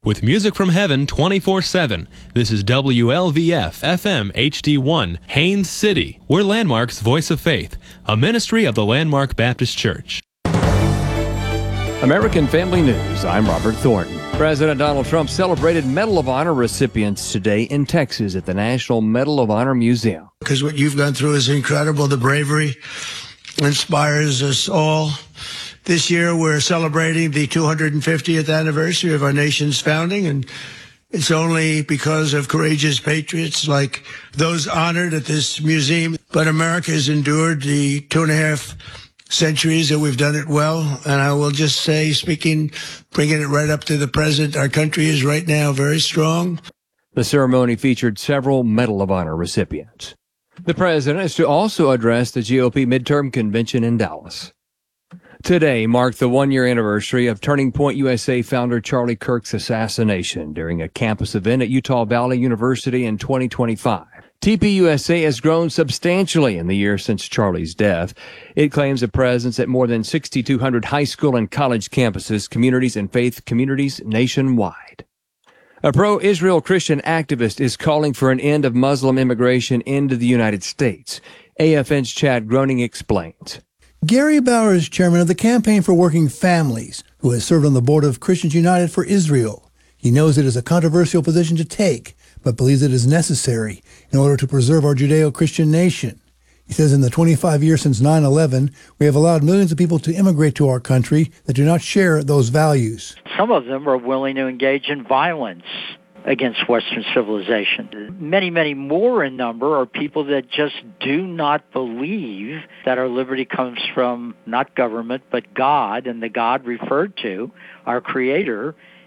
with music from heaven 24/7. This is WLVF FM HD1, Haines City. We're Landmark's Voice of Faith, a ministry of the Landmark Baptist Church. American Family News, I'm Robert Thornton. President Donald Trump celebrated Medal of Honor recipients today in Texas at the National Medal of Honor Museum. Because what you've gone through is incredible. The bravery inspires us all. This year we're celebrating the 250th anniversary of our nation's founding, and it's only because of courageous patriots like those honored at this museum. But America has endured the 2.5 centuries that we've done it well. And I will just say, bringing it right up to the present, our country is right now very strong. The ceremony featured several Medal of Honor recipients. The president is to also address the GOP midterm convention in Dallas. Today marked the one-year anniversary of Turning Point USA founder Charlie Kirk's assassination during a campus event at Utah Valley University in 2025. TPUSA has grown substantially in the year since Charlie's death. It claims a presence at more than 6,200 high school and college campuses, communities, and faith communities nationwide. A pro-Israel Christian activist is calling for an end of Muslim immigration into the United States. AFN's Chad Groening explains. Gary Bauer is chairman of the Campaign for Working Families, who has served on the board of Christians United for Israel. He knows it is a controversial position to take, but believes it is necessary in order to preserve our Judeo-Christian nation. He says in the 25 years since 9/11, we have allowed millions of people to immigrate to our country that do not share those values. Some of them are willing to engage in violence against Western civilization. Many, many more in number are people that just do not believe that our liberty comes from not government, but God, and the God referred to, our Creator,